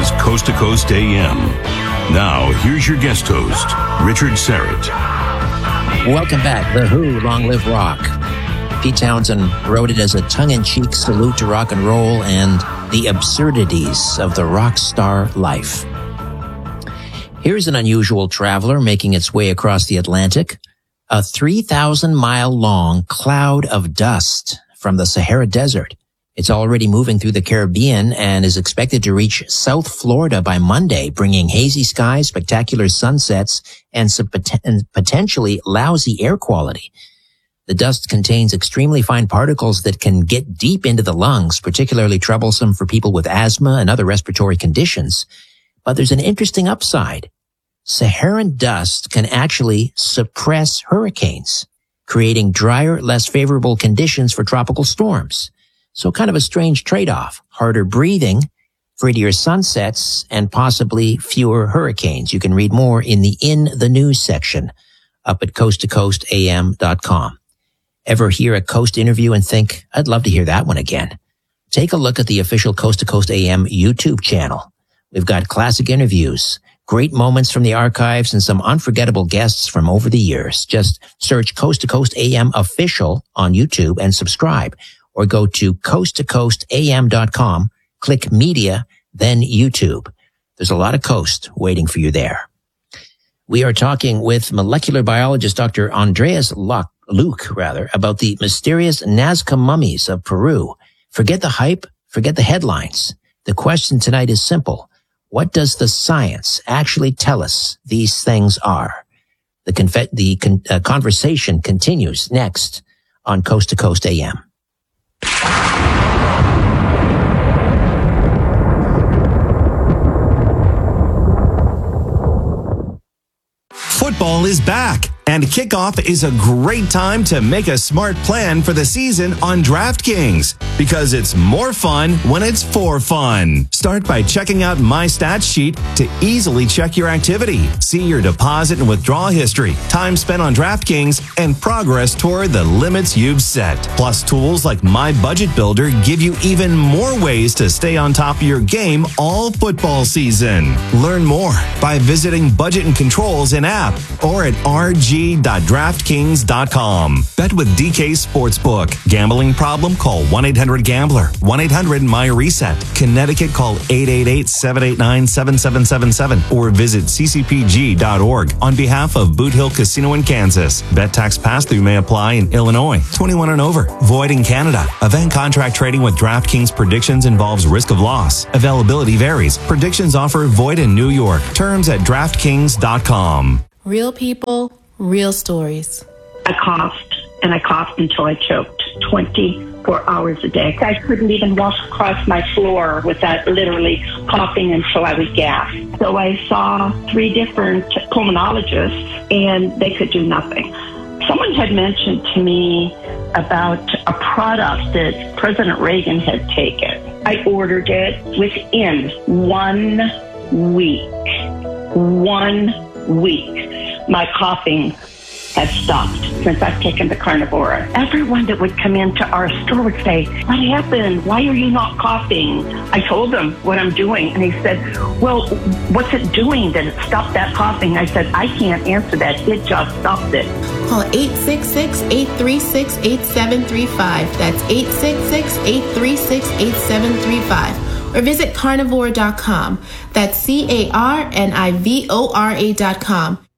is Coast to Coast AM. Now, here's your guest host, Richard Syrett. Welcome back. The Who, Long Live Rock. Pete Townsend wrote it as a tongue-in-cheek salute to rock and roll and the absurdities of the rock star life. Here's an unusual traveler making its way across the Atlantic. A 3,000-mile-long cloud of dust from the Sahara Desert. It's already moving through the Caribbean and is expected to reach South Florida by Monday, bringing hazy skies, spectacular sunsets, and some potentially lousy air quality. The dust contains extremely fine particles that can get deep into the lungs, particularly troublesome for people with asthma and other respiratory conditions. But there's an interesting upside. Saharan dust can actually suppress hurricanes, creating drier, less favorable conditions for tropical storms. So kind of a strange trade-off. Harder breathing, prettier sunsets, and possibly fewer hurricanes. You can read more in the news section up at coasttocoastam.com. Ever hear a Coast interview and think, I'd love to hear that one again? Take a look at the official Coast to Coast AM YouTube channel. We've got classic interviews, great moments from the archives, and some unforgettable guests from over the years. Just search Coast to Coast AM official on YouTube and subscribe. Or go to coasttocoastam.com, click media, then YouTube. There's a lot of Coast waiting for you there. We are talking with molecular biologist Dr. Andreas Luke, about the mysterious Nazca mummies of Peru. Forget the hype, forget the headlines. The question tonight is simple. What does the science actually tell us these things are? The conversation continues next on Coast to Coast AM. Football is back, and kickoff is a great time to make a smart plan for the season on DraftKings, because it's more fun when it's for fun. Start by checking out My Stats Sheet to easily check your activity, see your deposit and withdrawal history, time spent on DraftKings, and progress toward the limits you've set. Plus, tools like My Budget Builder give you even more ways to stay on top of your game all football season. Learn more by visiting Budget and Controls in app or at rg.draftkings.com. Bet with DK Sportsbook. Gambling problem? Call 1-800-GAMBLER. 1-800-MY-RESET. Connecticut, call 888-789-7777 or visit ccpg.org on behalf of Boot Hill Casino in Kansas. Bet tax pass-through may apply in Illinois. 21 and over. Void in Canada. Event contract trading with DraftKings predictions involves risk of loss. Availability varies. Predictions offer void in New York. Terms at DraftKings.com. Real people, real stories. I coughed, and I coughed until I choked 24 hours a day. I couldn't even walk across my floor without literally coughing until I would gasp. So I saw 3 different pulmonologists, and they could do nothing. Someone had mentioned to me about a product that President Reagan had taken. I ordered it within 1 week. 1 week. My coughing has stopped since I've taken the Carnivora. Everyone that would come into our store would say, what happened? Why are you not coughing? I told them what I'm doing, and he said, well, what's it doing that it stopped that coughing? I said, I can't answer that. It just stopped it. Call 866-836-8735. That's 866-836-8735. Or visit carnivora.com. That's carnivora.com.